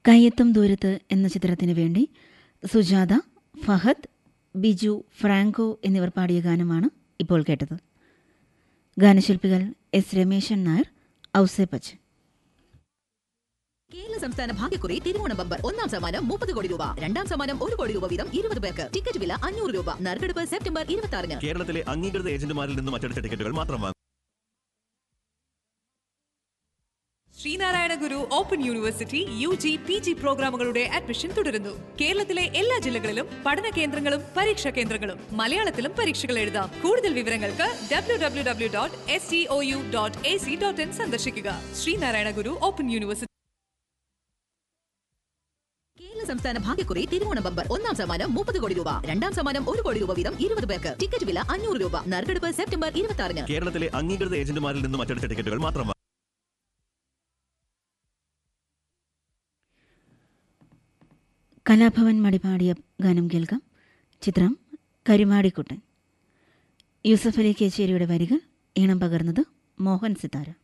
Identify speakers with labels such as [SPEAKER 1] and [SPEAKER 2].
[SPEAKER 1] കയ്യെത്തും ദൂരത്ത് എന്ന ചിത്രത്തിന് വേണ്ടി സുജാത, ഫഹദ്, ബിജു, ഫ്രാങ്കോ എന്നിവർ പാടിയ ഗാനമാണ് ഇപ്പോൾ കേട്ടത്. ഗാനശില്പികൾ എസ് രമേശൻ നായർ, ഔസേപ്പച്ചൻ.
[SPEAKER 2] കേരള സംസ്ഥാന ഭാഗ്യക്കുറി തിരുവോണ ബമ്പർ. ഒന്നാം സമ്മാനം 30 കോടി രൂപ, രണ്ടാം സമ്മാനം 1 കോടി രൂപ വീതം 20 പേർക്ക്. ടിക്കറ്റ് വില 500 രൂപ. നറുക്കെടുപ്പ് സെപ്റ്റംബർ 26-ന്.
[SPEAKER 3] കേരളത്തിലെ അംഗീകൃത ഏജന്റുമാരിൽ നിന്നും അച്ചടിച്ച ടിക്കറ്റുകൾ മാത്രം വാങ്ങും.
[SPEAKER 4] ശ്രീനാരായണ ഗുരു ഓപ്പൺ യൂണിവേഴ്സിറ്റി UG PG പ്രോഗ്രാമുകളുടെ അഡ്മിഷൻ തുടരുന്നു. കേരളത്തിലെ എല്ലാ ജില്ലകളിലും പഠന കേന്ദ്രങ്ങളും പരീക്ഷാ കേന്ദ്രങ്ങളും മലയാളത്തിലും പരീക്ഷകൾ എഴുതാം. കൂടുതൽ വിവരങ്ങൾക്ക് www.stou.ac.in സന്ദർശിക്കുക. ശ്രീനാരായണ ഗുരു ഓപ്പൺ യൂണിവേഴ്സിറ്റി.
[SPEAKER 2] കേരള സംസ്ഥാന ഭാഗ്യക്കുറി തിരുവോണ ബമ്പർ. ഒന്നാം സമ്മാനം 30 കോടി രൂപ, രണ്ടാം സമ്മാനം 1 കോടി രൂപ വീതം 20 പേർക്ക്. ടിക്കറ്റ് വില 500 രൂപ. നറുക്കെടുപ്പ് സെപ്റ്റംബർ 26-ന്.
[SPEAKER 3] കേരളത്തിലെ അംഗീകൃത ഏജന്റുമാരിൽ നിന്നും അച്ചടിച്ച ടിക്കറ്റുകൾ മാത്രം വാങ്ങും.
[SPEAKER 1] കലാഭവൻ മടിപാടിയ ഗാനം കേൾക്കാം. ചിത്രം കരുമാടിക്കുട്ടൻ. യൂസഫ് അലി കേച്ചേരിയുടെ വരികൾ, ഈണം പകർന്നത് മോഹൻ സിതാര.